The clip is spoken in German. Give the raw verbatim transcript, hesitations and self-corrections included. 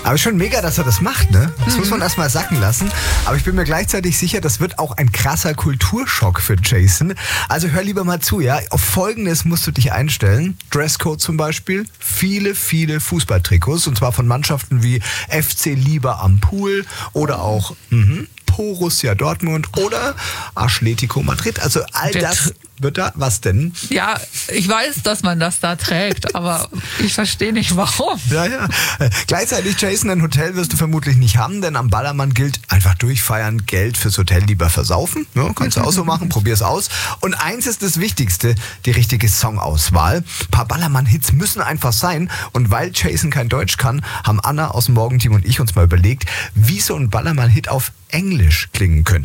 Aber schon mega, dass er das macht, ne? Das mhm. muss man erstmal sacken lassen. Aber ich bin mir gleichzeitig sicher, das wird auch ein krasser Kulturschock für Jason. Also hör lieber mal zu, ja? Auf Folgendes musst du dich einstellen. Dresscode zum Beispiel. Viele, viele Fußballtrikots. Und zwar von Mannschaften wie F C Lieber am Pool oder auch mhm, Borussia Dortmund oder Atletico Madrid. Also all das wird da, was denn? Ja, ich weiß, dass man das da trägt, aber ich verstehe nicht, warum. Ja, ja. Gleichzeitig, Jason, ein Hotel wirst du vermutlich nicht haben, denn am Ballermann gilt einfach durchfeiern, Geld fürs Hotel lieber versaufen. Ja, kannst du auch so machen, probier's aus. Und eins ist das Wichtigste, die richtige Songauswahl. Ein paar Ballermann-Hits müssen einfach sein. Und weil Jason kein Deutsch kann, haben Anna aus dem Morgenteam und ich uns mal überlegt, wie so ein Ballermann-Hit auf Englisch klingen könnte.